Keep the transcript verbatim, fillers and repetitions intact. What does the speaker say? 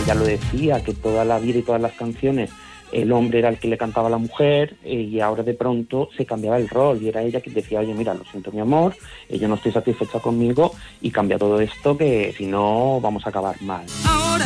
ella lo decía, que toda la vida y todas las canciones el hombre era el que le cantaba a la mujer, eh, y ahora de pronto se cambiaba el rol y era ella quien decía, oye, mira, lo siento mi amor, eh, yo no estoy satisfecha conmigo y cambia todo esto que si no vamos a acabar mal. Ahora